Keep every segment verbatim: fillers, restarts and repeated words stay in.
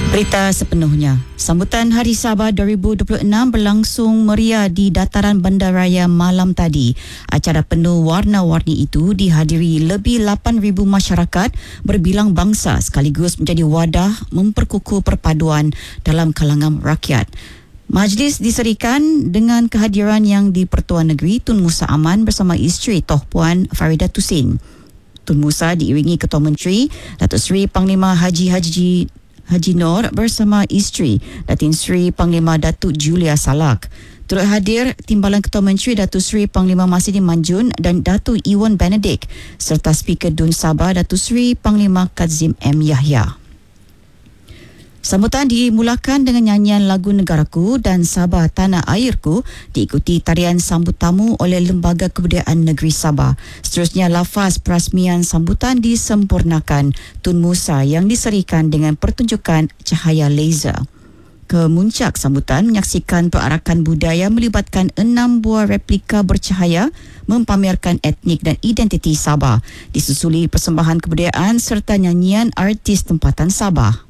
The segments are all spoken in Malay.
Berita sepenuhnya. Sambutan Hari Sabah dua ribu dua puluh enam berlangsung meriah di Dataran Bandaraya malam tadi. Acara penuh warna-warni itu dihadiri lebih lapan ribu masyarakat berbilang bangsa sekaligus menjadi wadah memperkukuh perpaduan dalam kalangan rakyat. Majlis diserikan dengan kehadiran Yang di-Pertuan Negeri Tun Musa Aman bersama isteri Toh Puan Farida Tusin. Tun Musa diiringi Ketua Menteri Datuk Seri Panglima Haji Haji Haji Nur bersama isteri Datin Seri Panglima Datuk Julia Salak. Turut hadir Timbalan Ketua Menteri Datuk Seri Panglima Masidi Manjun dan Datuk Iwan Benedict serta Speaker Dun Sabah Datuk Seri Panglima Kazim M. Yahya. Sambutan dimulakan dengan nyanyian lagu Negaraku dan Sabah Tanah Airku diikuti tarian sambut tamu oleh Lembaga Kebudayaan Negeri Sabah. Seterusnya lafaz perasmian sambutan disempurnakan Tun Musa yang diserikan dengan pertunjukan cahaya laser. Kemuncak sambutan menyaksikan perarakan budaya melibatkan enam buah replika bercahaya mempamerkan etnik dan identiti Sabah, disusuli persembahan kebudayaan serta nyanyian artis tempatan Sabah.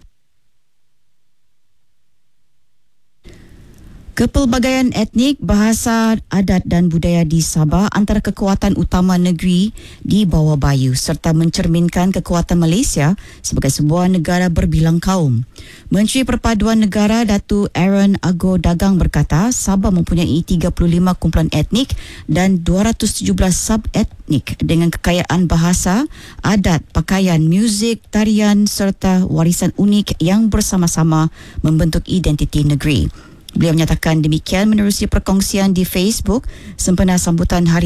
Kepelbagaian etnik, bahasa, adat dan budaya di Sabah antara kekuatan utama negeri di bawah bayu serta mencerminkan kekuatan Malaysia sebagai sebuah negara berbilang kaum. Menteri Perpaduan Negara Datuk Aaron Ago Dagang berkata Sabah mempunyai tiga puluh lima kumpulan etnik dan dua ratus tujuh belas sub-etnik dengan kekayaan bahasa, adat, pakaian, muzik, tarian serta warisan unik yang bersama-sama membentuk identiti negeri. Beliau menyatakan demikian menerusi perkongsian di Facebook sempena sambutan Hari